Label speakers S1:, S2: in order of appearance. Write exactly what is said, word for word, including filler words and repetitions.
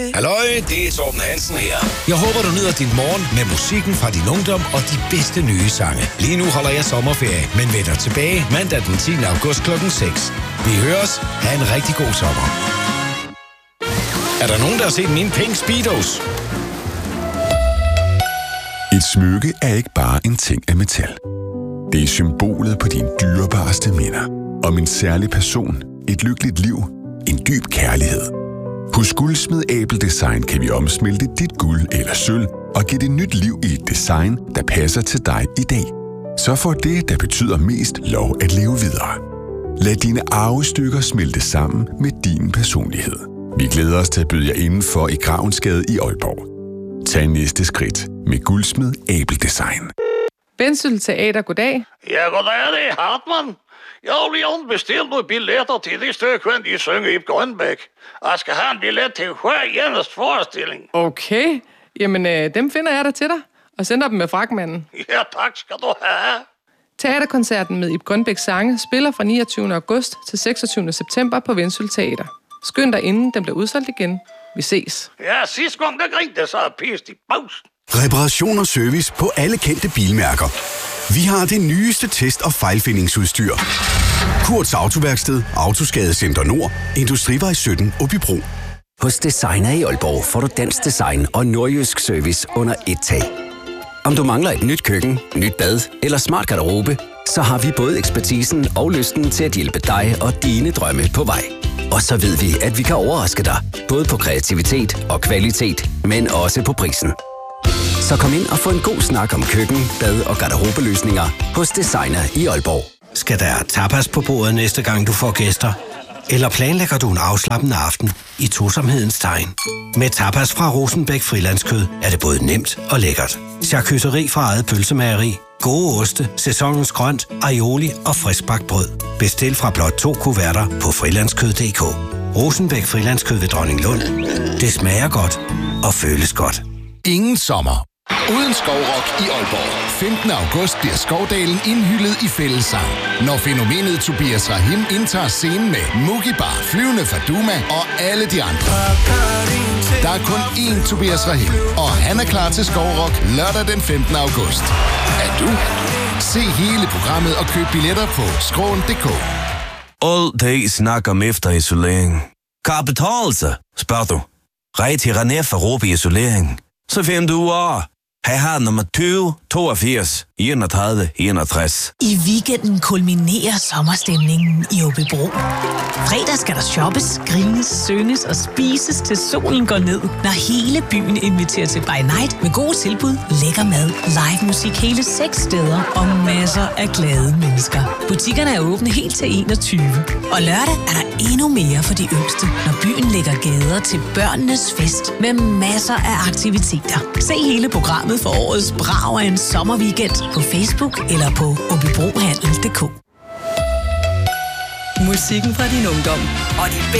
S1: Halløj, det er Torben Hansen her. Jeg håber, du nyder din morgen med musikken fra din ungdom og de bedste nye sange. Lige nu holder jeg sommerferie, men vender tilbage mandag den tiende august klokken seks. Vi høres. Ha' en rigtig god sommer. Er der nogen, der har set mine pink Speedos?
S2: Et smykke er ikke bare en ting af metal. Det er symbolet på dine dyrebareste minder. Om en særlig person, et lykkeligt liv, en dyb kærlighed. Hos Guldsmed Abel Design kan vi omsmelte dit guld eller sølv og give det nyt liv i et design, der passer til dig i dag. Så får det, der betyder mest, lov at leve videre. Lad dine arvestykker smelte sammen med din personlighed. Vi glæder os til at byde jer indenfor i Gravensgade i Aalborg. Tag næste skridt med Guldsmed Abel Design.
S3: Vendsyssel Teater, goddag.
S4: Ja, goddag, det er Hartmann. Jeg har lige bestilt nogle billetter til det stykke, de synger i Grønbæk. Og jeg skal have en billet til hver eneste forestilling.
S3: Okay, jamen øh, dem finder jeg der til dig, og sender dem med fragtmanden.
S4: Ja, tak skal du have.
S3: Teaterkoncerten med Ib Grønbæk sange spiller fra niogtyvende august til seksogtyvende september på Vendsyssel Teater. Skynd dig inden den bliver udsolgt igen. Vi ses.
S4: Ja, sidste gang der grinte, så er pist i pausen.
S5: Reparation og service på alle kendte bilmærker. Vi har det nyeste test- og fejlfindingsudstyr. Kurts Autoværksted, Autoskadecenter Nord, Industrivej sytten, Åbybro.
S6: Hos Designer i Aalborg får du dansk design og nordjysk service under et tag. Om du mangler et nyt køkken, nyt bad eller smart garderobe, så har vi både ekspertisen og lysten til at hjælpe dig og dine drømme på vej. Og så ved vi, at vi kan overraske dig, både på kreativitet og kvalitet, men også på prisen. Så kom ind og få en god snak om køkken, bad og garderobeløsninger hos Designer i Aalborg.
S7: Skal der tapas på bordet næste gang, du får gæster? Eller planlægger du en afslappende aften i tosomhedens tegn? Med tapas fra Rosenbæk Frilandskød er det både nemt og lækkert. Charcuterie fra eget pølsemageri, gode oste, sæsonens grønt, aioli og friskbagt brød. Bestil fra blot to kuverter på frilandskød punktum d k. Rosenbæk Frilandskød ved Dronninglund. Det smager godt og føles godt.
S8: Ingen sommer uden skovrock i Aalborg. femtende august bliver Skovdalen indhyllet i fællessang, når fænomenet Tobias Rahim indtager scenen med Mugi Bar, Flyvende Faduma og alle de andre. Der er kun én Tobias Rahim, og han er klar til skovrock lørdag den femtende august. Er du? Se hele programmet og køb billetter på skråen punktum d k.
S9: All day snakker om efterisolering. Kan det betale sig, spørger du? Rej til René for Råbe Isolering. Så finder du over. Her har nummer tyve toogfirs enogtredive enogtres.
S10: I weekenden kulminerer sommerstemningen i Åbybro. Fredag skal der shoppes, grines, synges og spises til solen går ned, når hele byen inviterer til by night med gode tilbud, lækker mad, live musik hele seks steder og masser af glade mennesker. Butikkerne er åbne helt til enogtyve. Og lørdag er der endnu mere for de yngste, når byen lægger gader til børnenes fest med masser af aktiviteter. Se hele programmet for årets brag af en sommerweekend på Facebook eller på åbybrohandel punktum d k.
S11: Musikken fra din ungdom og de